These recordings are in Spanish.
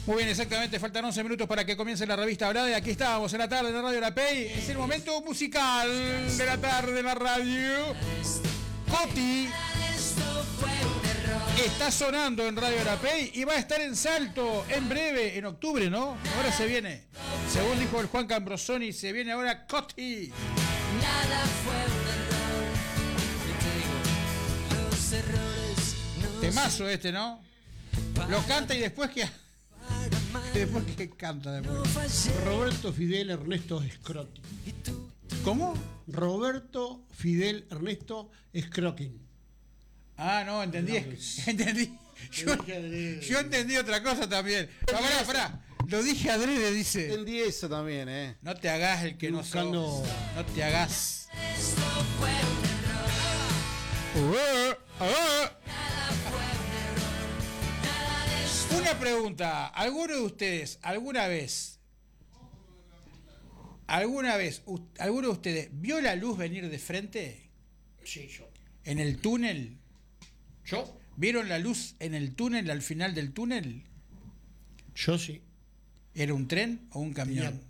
Muy bien, exactamente, faltan 11 minutos para que comience la revista Hablada y aquí estábamos en la tarde en la Radio La Pey. Es el momento musical de la tarde en la radio. Coti está sonando en Radio La Pey y va a estar en Salto en breve, en octubre, ¿no? Ahora se viene, según dijo el Juan Cambrosoni, se viene ahora Coti. Nada fue un error. Los errores no Temazo este, ¿no? Lo canta y después que... Después que canta después. Roberto Fidel Ernesto Scrotin. ¿Cómo? Roberto Fidel Ernesto Scrotin. Ah, no, entendí. Entendí. Yo entendí otra cosa también. Pará. Lo dije adrede, dice. Entendí eso también, No te hagas el que no sos. No te hagas. Esto fue un error. Una pregunta. ¿Alguno de ustedes, alguna vez, alguno de ustedes vio la luz venir de frente? Sí, yo. ¿En el túnel? ¿Yo? ¿Vieron la luz en el túnel, al final del túnel? Yo sí. ¿Era un tren o un camión?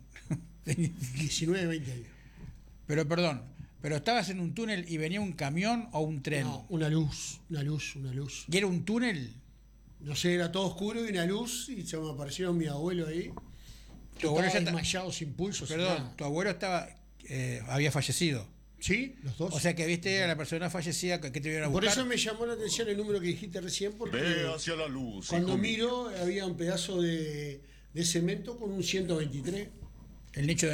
19, 20 años. Pero perdón, ¿pero estabas en un túnel y venía un camión o un tren? No, una luz. ¿Y era un túnel? No sé, era todo oscuro y una luz y se me apareció mi abuelo ahí. Tu abuelo ya desmayado sin pulso. Perdón, tu abuelo había fallecido. Sí, los dos. O sea que viste a la persona fallecida que te vieron a buscar. Por eso me llamó la atención el número que dijiste recién, porque Ve hacia la luz. cuando miro había un pedazo de cemento con un 123. El nicho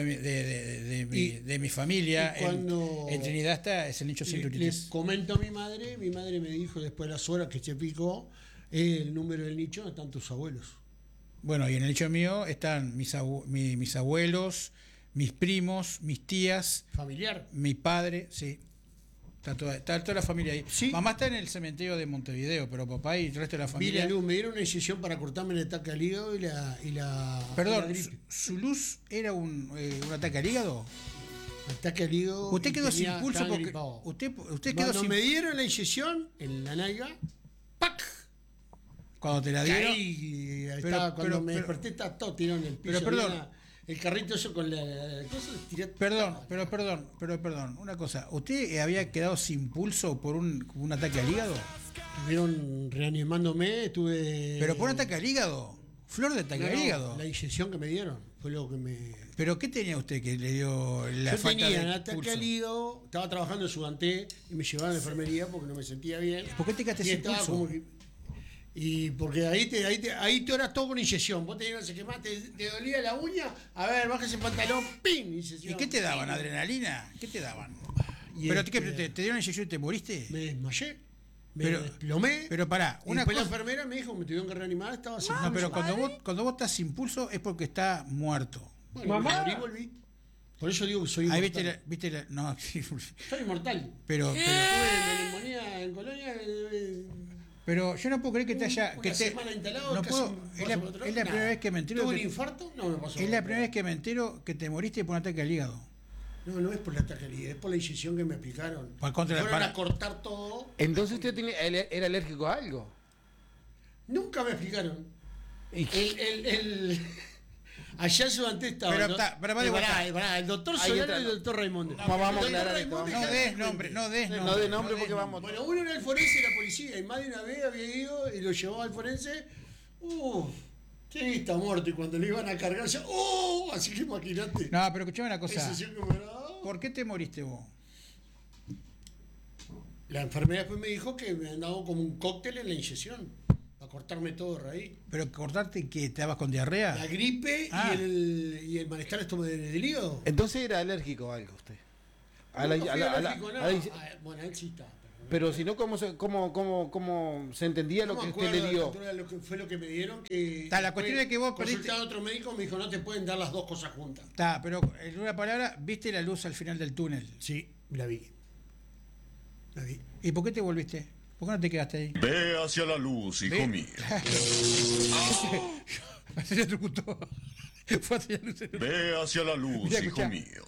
de mi familia en Trinidad es el nicho 123. Le comento a mi madre me dijo después de las horas que se picó el número del nicho, donde están tus abuelos. Bueno, y en el nicho mío están mis abuelos, mis primos, mis tías. ¿Familiar? Mi padre, sí. Está toda la familia ahí. ¿Sí? Mamá está en el cementerio de Montevideo, pero papá y el resto de la familia. Vi la luz, me dieron una incisión para cortarme el ataque al hígado y la Perdón, la gripe. ¿su luz era un ataque al hígado? Ataque al hígado. Usted quedó sin pulso porque gripado. usted quedó Cuando sin. me dieron la incisión en la nalga, ¡pac! Cuando te la dieron. Caí, Pero, me desperté estaba todo tirado en el piso. Pero perdón. El carrito eso con la cosa tiré. Perdón, una cosa. ¿Usted había quedado sin pulso por un ataque al hígado? Estuvieron reanimándome, estuve. Pero por un ataque al hígado. Flor de ataque al hígado. La inyección que me dieron fue lo que me. ¿Pero qué tenía usted que le dio la Yo falta tenía de un ataque pulso? al hígado, estaba trabajando en Sudanté y me llevaban a la enfermería porque no me sentía bien. ¿Por qué te quedaste Y sin estaba pulso? como y porque ahí te horas todo con inyección. Vos tenías no sé qué más, te dolía la uña, a ver, bájese el pantalón, ¡pin! ¿Y qué te daban? ¿Adrenalina? ¿Qué te daban? Y ¿Pero te dieron una inyección y te moriste? me desmayé, me Pero- desplomé. Pero pará, Y una después cosa. la enfermera me dijo, me tuvieron que reanimar, estaba sin No, pero pulso. cuando vos estás sin pulso es porque está muerto. Bueno, me morí, volví. Por eso digo que soy Ahí inmortal. viste la. No, sí, Soy inmortal. pero. Tuve neumonía en Colonia. Pero yo no puedo creer que te haya. Una Que te, semana instalado, no casi puedo, me es pasó la, por otro es la lado. primera vez que me entero. ¿Tuve un que- infarto? No me pasó. Es la primera vez que me entero que te moriste por un ataque al hígado. No es por la ataque al hígado, es por la inyección que me aplicaron. Por contra la Fueron para- a cortar todo. Entonces usted era alérgico a algo. Nunca me explicaron. ¿Y Allá en Sudanté estaba. Pero está- pero vale, el doctor Ahí Solano entra, y el doctor Raimundo. vamos a El doctor aclarar esto, Raimundo vamos. No es des gente. nombre, no des nombre. No de nombre des porque vamos. Bueno, uno era el forense y la policía, y más de una vez había ido y lo llevaba al forense. ¿Quién está muerto? Y cuando le iban a cargar, ya, así que imagínate. No, pero escuchame una Esa cosa. sensación que me daba. ¿Por qué te moriste vos? La enfermera después me dijo que me han dado como un cóctel en la inyección, para cortarme todo de raíz. ¿Pero cortarte que te dabas con diarrea? La gripe Ah. y el malestar del hígado. Entonces era alérgico a algo usted. Nunca fui alérgico, no. Bueno, él sí está. Pero si no, ¿cómo se entendía lo No que me usted acuerdo le dio? a la altura de lo que fue lo que me dieron. Que La cuestión es que vos perdiste- consultaba a otro médico, me dijo, no te pueden dar las dos cosas juntas. Está, pero en una palabra, viste la luz al final del túnel. Sí, la vi. La vi. ¿Y por qué te volviste? ¿Por qué no te quedaste ahí? Ve hacia la luz, hijo Ve. mío. Se electrocutó. Fue hacia la luz. Ve hacia la luz, Mirá, hijo escuchá. mío.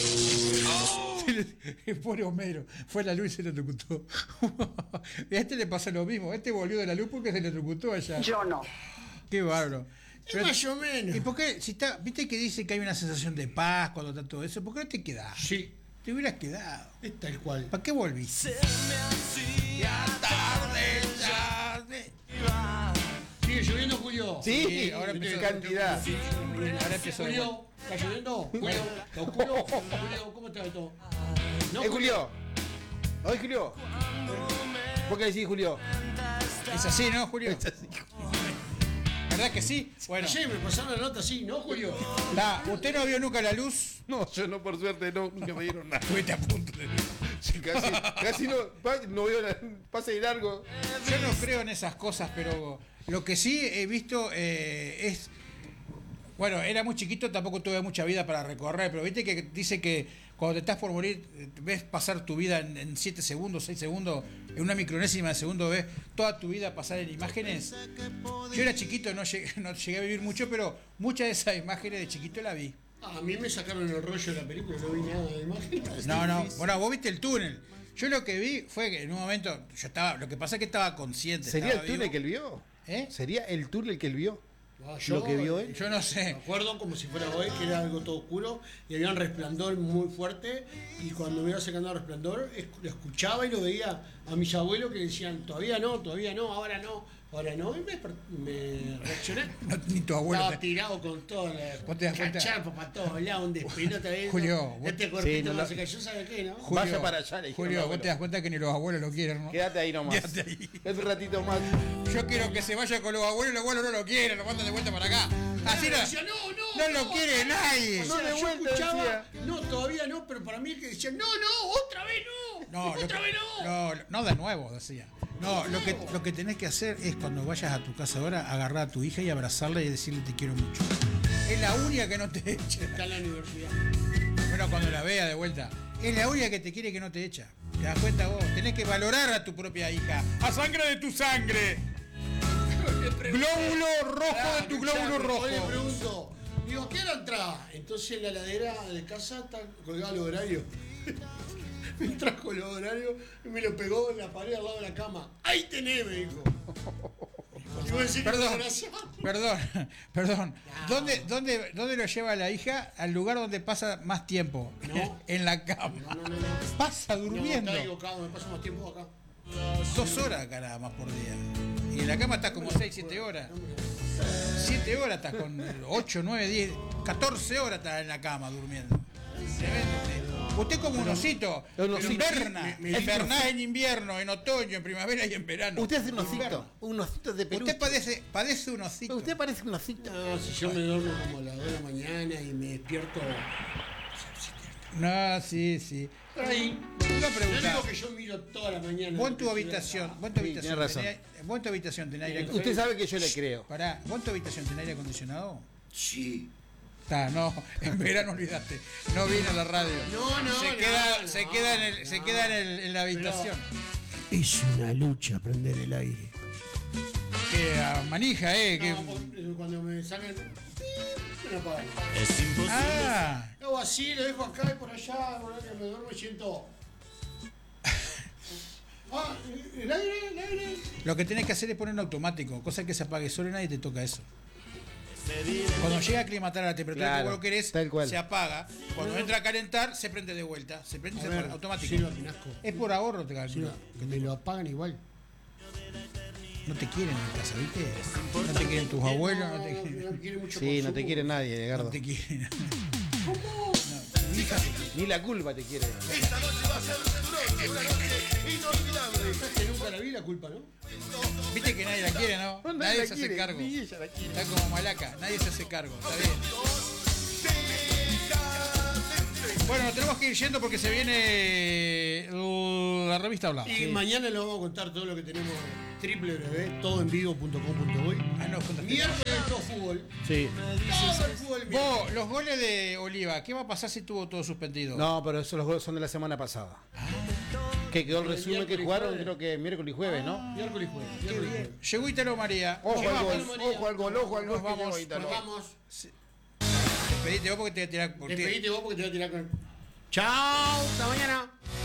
El pobre Homero. Fue a la luz y se electrocutó. A este le pasa lo mismo. Este volvió de la luz porque se electrocutó allá. Yo no. Qué bárbaro. Es más o menos. ¿Y por qué? Si está, viste que dice que hay una sensación de paz cuando está todo eso, ¿por qué no te quedás? Sí, Te hubieras quedado. es tal cual. ¿Para qué volviste? ¿Sigue lloviendo, Julio? Sí, ahora empezó- cantidad. Ahora empezó de Julio, vuelta. ¿está lloviendo? Julio, ¿está oscuro? Julio, ¿cómo está todo? No, Julio. Oye, Julio. ¿Por qué decís Julio? Es así, ¿no, Julio? ¿Verdad que sí? Bueno, Ayer me pasaron la nota así, ¿no, Julio? ¿usted no vio nunca la luz? No, yo no, por suerte, no, nunca me dieron nada. Estuviste a punto de... Sí, casi no, no veo pase de largo. Yo no creo en esas cosas, pero lo que sí he visto es... Bueno, era muy chiquito, tampoco tuve mucha vida para recorrer, pero viste que dice que cuando te estás por morir, ves pasar tu vida en 7 segundos, 6 segundos, en una micronésima de segundo ves toda tu vida pasar en imágenes. Yo era chiquito, no llegué a vivir mucho, pero muchas de esas imágenes de chiquito la vi. A mí me sacaron el rollo de la película, no vi nada de imágenes. No, bueno, vos viste el túnel. Yo lo que vi fue que en un momento, lo que pasa es que estaba consciente. ¿Sería el estaba túnel vivo. que él vio? ¿Eh? ¿Sería el túnel que él vio? Ah, Lo que vio él. Yo no sé. Me acuerdo como si fuera hoy, que era algo todo oscuro y había un resplandor muy fuerte. Y cuando me iba acercando al resplandor, lo escuchaba y lo veía a mis abuelos que decían: todavía no, ahora no, ahora no. Y me reaccioné. No, ni tu abuelo. Estaba tirado con todo ¿Vos te das el cuenta? cacharpo para todos lados, un despelote ahí. Julio, vos- este cuerpito Sí, no, no no. se cayó, ¿sabe qué, no? Vaya para allá, le dijeron Julio, al vos abuelo. te das cuenta que ni los abuelos lo quieren, ¿no? Quédate ahí nomás. Quédate ahí. Un ratito más. Yo quiero que se vaya con los abuelos y los abuelos no lo quieren, lo mandan de vuelta para acá. Así no. Decía, no No lo quiere nadie. O sea, No de yo vuelta, escuchaba, decía. no, todavía no, pero para mí es que decían, no, otra vez no, otra vez no. No, de nuevo, decía. No, lo que tenés que hacer es cuando vayas a tu casa ahora, agarrar a tu hija y abrazarla y decirle te quiero mucho. Es la única que no te echa. Está en la universidad. Bueno, cuando la vea de vuelta. Es la única que te quiere que no te echa. ¿Te das cuenta vos? Tenés que valorar a tu propia hija. A sangre de tu sangre. Glóbulo rojo de tu glóbulo rojo. Hoy le pregunto, digo, ¿qué hora entrás? Entonces en la heladera de casa está colgado el horario. Me trajo el horario y me lo pegó en la pared al lado de la cama. ¡Ahí tenés! Me dijo. Y vos decís, Perdón. ¿Dónde lo lleva la hija? Al lugar donde pasa más tiempo. No. En la cama. No. Pasa No, durmiendo. está equivocado, me paso más tiempo acá. 2 horas acá nada más por día. Y en la cama estás como 6, 7 horas. 7 horas estás con 8, 9, 10, 14 horas estás en la cama durmiendo. Tremendo. Usted como un osito. Un osito. Inverna. Me- Invernás en invierno, en otoño, en primavera y en verano. Usted hace un Inverna. osito. Un osito de peluche. Usted padece un osito. Usted parece un osito. No, si yo me duermo como a las 2 de la mañana y me despierto. No, sí. Por ahí. Una Yo pregunta. digo que yo miro toda la mañana. Vos en tu habitación, tiene razón. vos en tu habitación tenés aire Usted acondicionado. sabe que yo le creo. Pará, ¿vos en tu habitación tenés aire acondicionado? Sí. Está, no, en verano olvidaste. No viene a la radio. No, Se queda en la habitación. Es una lucha prender el aire. Que manija, que... No, porque cuando me salen. Me apagan. Ah, Hago así, lo dejo acá y por allá, por ahí que me duermo y siento. Ah, el aire. lo que tenés que hacer es poner en automático, cosa que se apague solo y nadie te toca eso. Cuando llega a aclimatar a la temperatura Claro, que vos lo querés, tal cual. se apaga. Cuando entra a calentar, se prende de vuelta. Se prende y se pone automático. Silva, Pinasco. Es por ahorro, te calculo. Silva, que me lo apagan igual. No te quieren en casa, ¿viste? No te quieren tus abuelos, no te quieren. No me quiere mucho Sí, no te consumo. quiere nadie, No Edgardo. te quieren. Ni la culpa te quiere. Que nunca la vi la culpa, ¿no? Viste que nadie la quiere, ¿no? No, Nadie la se hace quiere, cargo. ni ella la quiere. Está como Malaca, nadie se hace cargo. Está bien. Bueno, nos tenemos que ir yendo porque se viene la revista Hablamos. Y mañana les vamos a contar todo lo que tenemos en www.todoenvivo.com.uy. Ah, no, contaste. Miércoles todo fútbol. Sí. Todo el fútbol. Vos, los goles de Oliva, ¿qué va a pasar si tuvo todo suspendido? No, pero esos los goles son de la semana pasada. Que quedó el resumen que miércoles y jugaron, jueves. creo que miércoles y jueves, ¿no? Miércoles y jueves. Llegó Italo María. Ojo al Vamos, gol, ojo al gol, ojo al gol. Nos vamos, que llegó Ítalo. Nos vamos. Despedite vos porque te voy a tirar. Despedite vos porque te voy a tirar con. Chao, hasta mañana.